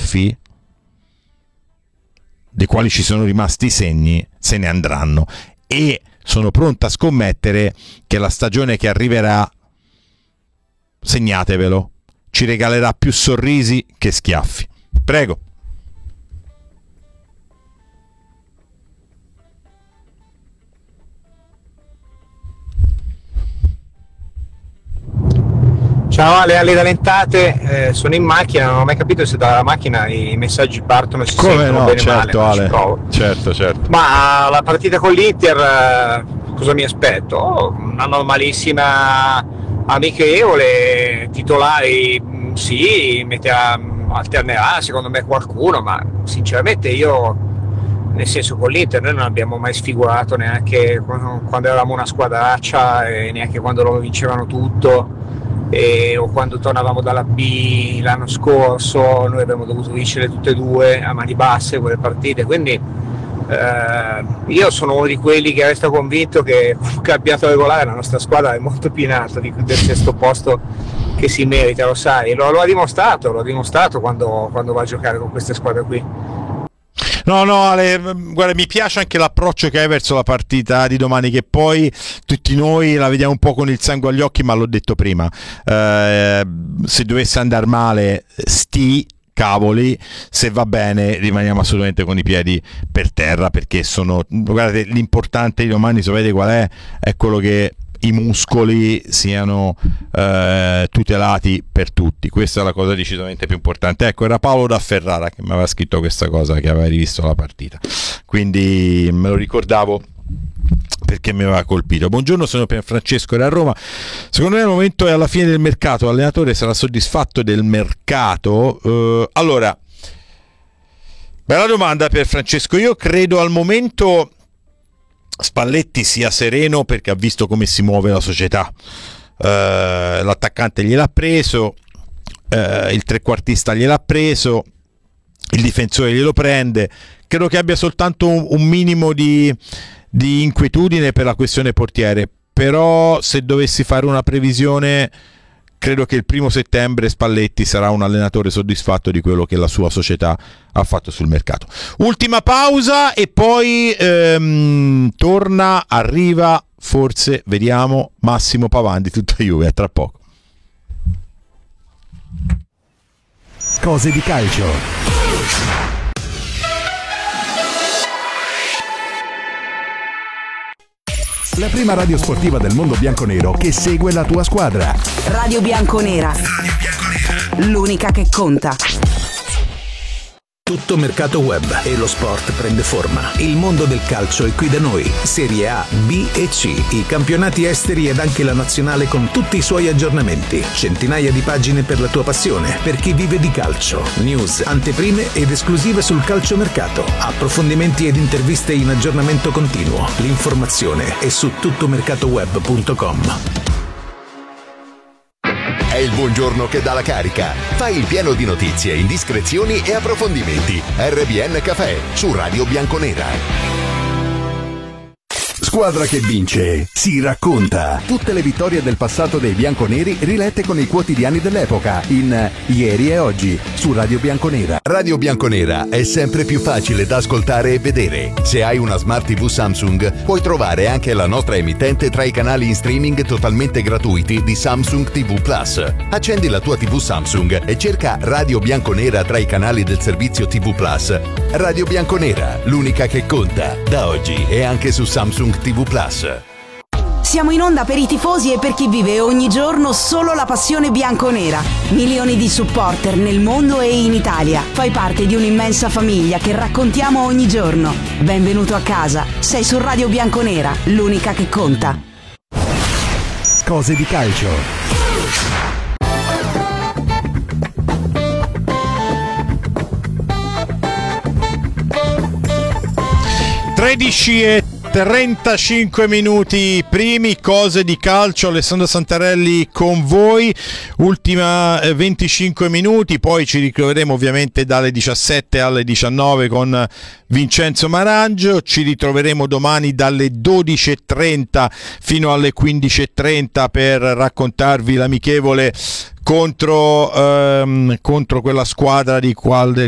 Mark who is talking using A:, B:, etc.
A: schiaffi, dei quali ci sono rimasti i segni, se ne andranno, e sono pronto a scommettere che la stagione che arriverà, segnatevelo, ci regalerà più sorrisi che schiaffi. Prego.
B: Ciao Ale Talentate, sono in macchina, non ho mai capito se dalla macchina i messaggi partono e si
A: Come
B: sentono
A: no,
B: bene
A: certo,
B: male,
A: Ale.
B: ci provo.
A: Certo.
B: Ma la partita con l'Inter, cosa mi aspetto? Una normalissima amichevole, titolari sì, alternerà secondo me qualcuno, ma sinceramente io, nel senso, con l'Inter noi non abbiamo mai sfigurato neanche quando eravamo una squadraccia e neanche quando loro vincevano tutto. O quando tornavamo dalla B l'anno scorso noi abbiamo dovuto vincere tutte e due a mani basse quelle partite, quindi io sono uno di quelli che resta convinto che un campionato regolare la nostra squadra è molto più in alto del sesto posto che si merita, lo sai, lo ha dimostrato quando va a giocare con queste squadre qui.
A: No, Ale, guarda, mi piace anche l'approccio che hai verso la partita di domani, che poi tutti noi la vediamo un po' con il sangue agli occhi, ma l'ho detto prima, se dovesse andare male, cavoli, se va bene rimaniamo assolutamente con i piedi per terra, perché guardate, l'importante di domani, sapete qual è? È quello che i muscoli siano tutelati per tutti. Questa è la cosa decisamente più importante. Ecco, era Paolo da Ferrara che mi aveva scritto questa cosa, che aveva rivisto la partita, quindi me lo ricordavo perché mi aveva colpito. Buongiorno, sono Francesco da Roma. Secondo me il momento è alla fine del mercato, l'allenatore sarà soddisfatto del mercato? Allora, bella domanda per Francesco. Io credo al momento Spalletti sia sereno perché ha visto come si muove la società. L'attaccante gliel'ha preso, il trequartista gliel'ha preso, il difensore glielo prende. Credo che abbia soltanto un minimo di inquietudine per la questione portiere, però se dovessi fare una previsione, credo che il 1° settembre Spalletti sarà un allenatore soddisfatto di quello che la sua società ha fatto sul mercato. Ultima pausa e poi arriva, forse, vediamo, Massimo Pavan di Tutta Juve. A tra poco.
C: Cose di calcio. La prima radio sportiva del mondo bianconero che segue la tua squadra.
D: Radio Bianconera. L'unica che conta.
E: Tutto mercato web e lo sport prende forma. Il mondo del calcio è qui da noi. Serie A, B e C, i campionati esteri ed anche la nazionale con tutti i suoi aggiornamenti. Centinaia di pagine per la tua passione, per chi vive di calcio. News, anteprime ed esclusive sul calciomercato. Approfondimenti ed interviste in aggiornamento continuo. L'informazione è su tuttomercatoweb.com.
F: È il buongiorno che dà la carica. Fai il pieno di notizie, indiscrezioni e approfondimenti. RBN Café su Radio Bianconera.
C: Squadra che vince si racconta. Tutte le vittorie del passato dei bianconeri rilette con i quotidiani dell'epoca in Ieri e Oggi su Radio Bianconera.
F: Radio Bianconera è sempre più facile da ascoltare e vedere. Se hai una Smart TV Samsung, puoi trovare anche la nostra emittente tra i canali in streaming totalmente gratuiti di Samsung TV Plus. Accendi la tua TV Samsung e cerca Radio Bianconera tra i canali del servizio TV Plus. Radio Bianconera, l'unica che conta. Da oggi è anche su Samsung TV Plus.
D: Siamo in onda per i tifosi e per chi vive ogni giorno solo la passione bianconera. Milioni di supporter nel mondo e in Italia. Fai parte di un'immensa famiglia che raccontiamo ogni giorno. Benvenuto a casa. Sei su Radio Bianconera, l'unica che conta.
C: Cose di calcio.
A: 13:35 minuti primi, cose di calcio. Alessandro Santarelli con voi, ultima 25 minuti, poi ci ritroveremo ovviamente dalle 17 alle 19 con Vincenzo Marangio, ci ritroveremo domani dalle 12:30 fino alle 15:30 per raccontarvi l'amichevole contro quella squadra